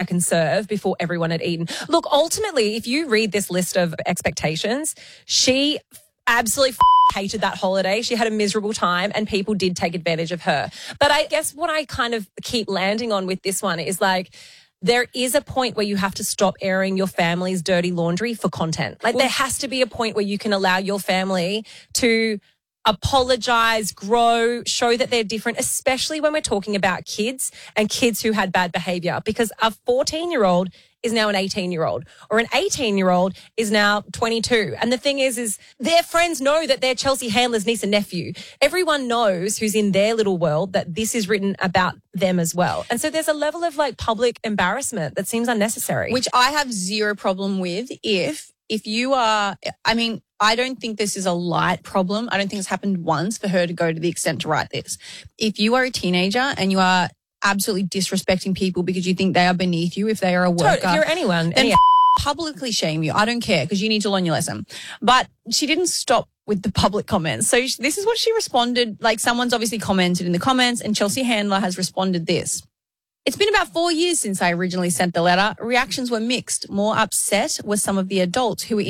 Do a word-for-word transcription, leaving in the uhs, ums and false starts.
can serve before everyone had eaten. Look, ultimately, if you read this list of expectations, she absolutely f- hated that holiday. She had a miserable time and people did take advantage of her. But I guess what I kind of keep landing on with this one is like, there is a point where you have to stop airing your family's dirty laundry for content. Like, there has to be a point where you can allow your family to apologize, grow, show that they're different, especially when we're talking about kids and kids who had bad behavior, because a fourteen-year-old is now an eighteen-year-old, or an eighteen-year-old is now twenty-two. And the thing is, is their friends know that they're Chelsea Handler's niece and nephew. Everyone knows who's in their little world that this is written about them as well. And so there's a level of like public embarrassment that seems unnecessary. Which I have zero problem with if, if you are, I mean, I don't think this is a light problem. I don't think it's happened once for her to go to the extent to write this. If you are a teenager and you are absolutely disrespecting people because you think they are beneath you if they are a worker. If you're anyone, then any- f- publicly shame you. I don't care because you need to learn your lesson. But she didn't stop with the public comments. So sh- this is what she responded. Like, someone's obviously commented in the comments and Chelsea Handler has responded this. It's been about four years since I originally sent the letter. Reactions were mixed. More upset were some of the adults who were